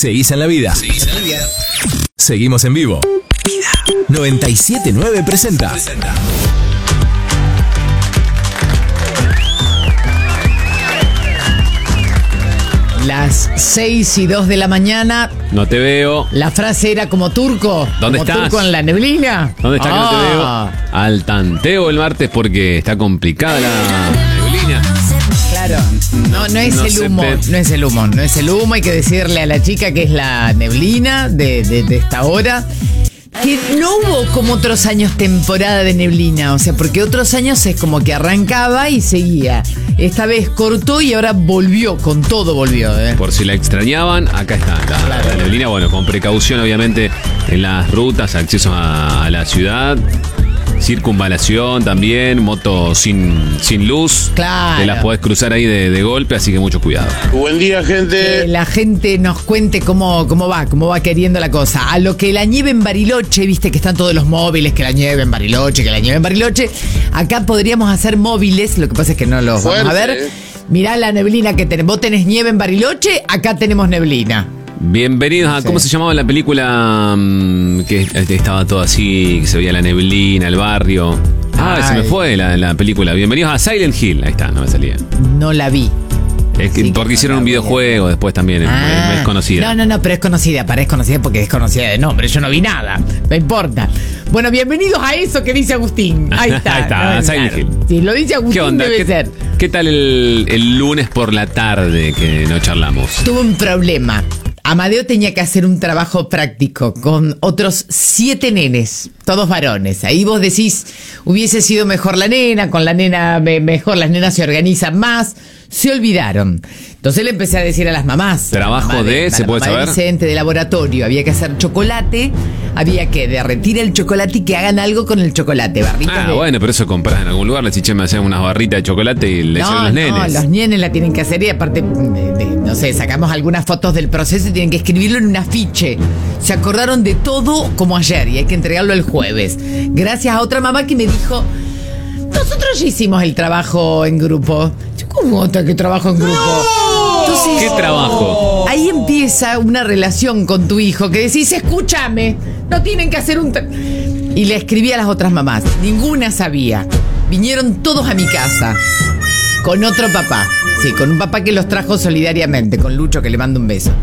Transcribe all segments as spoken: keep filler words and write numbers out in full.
Seguís en la vida. Seguís en la vida. Seguimos en vivo. Vida. noventa y siete punto nueve presenta. presenta. Las seis y dos de la mañana. No te veo. La frase era como turco. ¿Dónde como estás? Turco en la neblina. ¿Dónde estás ah. que no te veo? Al tanteo el martes porque está complicada la neblina. Claro. No, no es No el se humo. ve. No es el humo. No es el humo. Hay que decirle a la chica que es la neblina de, de, de esta hora. Que no hubo como otros años temporada de neblina, o sea, porque otros años es como que arrancaba y seguía. Esta vez cortó y ahora volvió, con todo volvió. ¿eh? Por si la extrañaban, acá está la, Claro. la neblina. Bueno, con precaución obviamente en las rutas, acceso a, a la ciudad. Circunvalación también, moto sin, sin luz. Claro. Te las podés cruzar ahí de, de golpe, así que mucho cuidado. Buen día, Que gente. la gente nos cuente cómo, cómo va, cómo va queriendo la cosa. A lo que la nieve en Bariloche, viste que están todos los móviles, que la nieve en Bariloche, que la nieve en Bariloche. Acá podríamos hacer móviles, lo que pasa es que no los vamos a Fuerte, ver. eh. Mirá la neblina que tenemos. Vos tenés nieve en Bariloche, acá tenemos neblina. Bienvenidos a, Sí. ¿cómo se llamaba la película? mm, Que estaba todo así, que se veía la neblina, el barrio. Ah, Ay. se me fue la, la película. Bienvenidos a Silent Hill. Ahí está, no me salía. No la vi. Es que, Sí, porque que hicieron no un la vi. videojuego después también, es- Ah. es conocida. No, no, no, pero es conocida, para es conocida porque es conocida de nombre. Yo no vi nada, no importa. Bueno, bienvenidos a eso que dice Agustín. Ahí está. Ahí está, no, Silent claro. Hill. Si lo dice Agustín, ¿Qué onda? debe ¿Qué, ser. qué tal el, el lunes por la tarde que no charlamos? Tuve un problema. Amadeo tenía que hacer un trabajo práctico con otros siete nenes, todos varones. Ahí vos decís, hubiese sido mejor la nena, con la nena me- mejor, las nenas se organizan más. Se olvidaron. Entonces le empecé a decir a las mamás. ¿Trabajo a la mamá de- a se la puede mamá saber? de Vicente, de laboratorio. Había que hacer chocolate, había que derretir el chocolate y que hagan algo con el chocolate. Barritas Ah, de- bueno, pero eso compras en algún lugar. La chiche me hacía unas barritas de chocolate y le hicieron No, los no, nenes. los nenes la tienen que hacer y aparte, de- de- no sé, sacamos algunas fotos del proceso y tienen que escribirlo en un afiche. Se acordaron de todo como ayer y hay que entregarlo el jueves. Gracias a otra mamá que me dijo, nosotros ya hicimos el trabajo en grupo. Yo, ¿cómo otra que trabajo en grupo? Entonces, ¿Qué trabajo? ahí empieza una relación con tu hijo que decís, escúchame, no tienen que hacer un... tra-". Y le escribí a las otras mamás, ninguna sabía. Vinieron todos a mi casa con otro papá, sí, con un papá que los trajo solidariamente, con Lucho, que le mando un beso.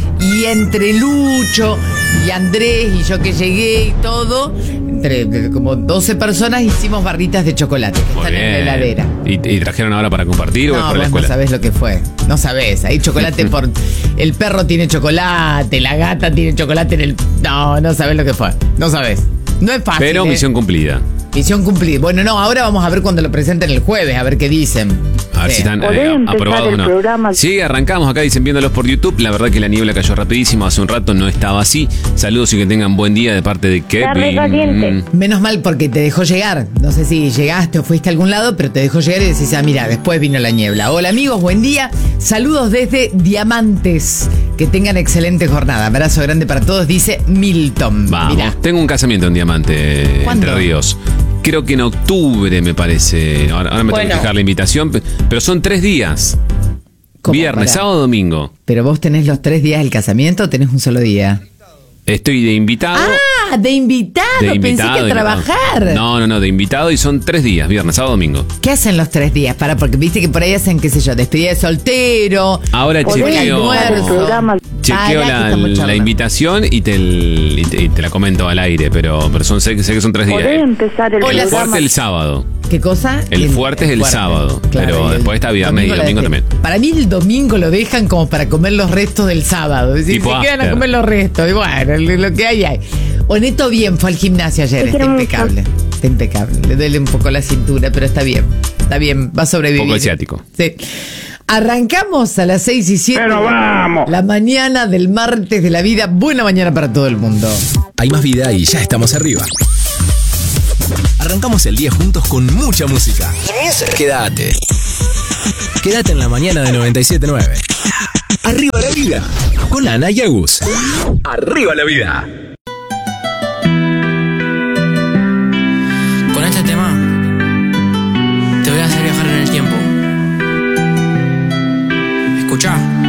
Y entre Lucho y Andrés y yo que llegué y todo, entre eh, como doce personas hicimos barritas de chocolate que Muy están en la bien. heladera. ¿Y, y trajeron ahora para compartir o es No, por la vos no escuela? sabés lo que fue. No sabés. Hay chocolate por... El perro tiene chocolate, la gata tiene chocolate en el... No, no sabés lo que fue. No sabés. No es fácil. Pero ¿eh? misión cumplida. Misión cumplida. Bueno, no, ahora vamos a ver cuando lo presenten el jueves, a ver qué dicen. A ver Sí. si están ¿Podés eh, empezar aprobados o el no. programa? Sí, arrancamos acá, dicen viéndolos por YouTube. La verdad que la niebla cayó rapidísimo. Hace un rato no estaba así. Saludos y que tengan buen día de parte de Kevin. re caliente. Menos mal porque te dejó llegar. No sé si llegaste o fuiste a algún lado, pero te dejó llegar y decís, ah, mira, después vino la niebla. Hola amigos, buen día. Saludos desde Diamantes. Que tengan excelente jornada. Abrazo grande para todos, dice Milton. Vamos, Mirá. tengo un casamiento en Diamante, ¿Cuándo? Entre Ríos. Creo que en octubre, me parece. Ahora, ahora me tengo Bueno. que dejar la invitación. pe- Pero son tres días. ¿Cómo? Viernes, Pará. sábado, domingo. ¿Pero vos tenés los tres días del casamiento o tenés un solo día? Estoy de invitado. Ah, de invitado. de invitado. Pensé que a de invitado. trabajar. No, no, no, de invitado y son tres días, viernes, sábado, domingo. ¿Qué hacen los tres días? Para, porque viste que por ahí hacen, qué sé yo, despedida de soltero. Ahora ¿Podés chequeo, empezar el programa? chequeo Pará, que la, estamos la charlando. invitación y te, el- y te, y te la comento al aire, pero, pero son, sé, que- sé que son tres días. ¿Podés empezar el Hola, El programa? fuerte el sábado. ¿Qué cosa? El fuerte es el sábado, pero y el después está viernes y la domingo dejan. también. Para mí el domingo lo dejan como para comer los restos del sábado. Es decir, Tipo se quedan a after. comer los restos. Y bueno, lo lo que hay hay. Oneto bien, fue al gimnasio ayer. Te Está quiero mucho. impecable. Está impecable. Le duele un poco la cintura, pero está bien. Está bien, va a sobrevivir. Un poco asiático. Sí. Arrancamos a las seis y siete. Pero vamos. La mañana del martes de la vida. Buena mañana para todo el mundo. Hay más vida y ya estamos arriba. Arrancamos el día juntos con mucha música. Quédate. Quédate en la mañana de noventa y siete punto nueve. Arriba la vida. Con Ana y Agus. Arriba la vida. Con este tema te voy a hacer viajar en el tiempo. Escuchá.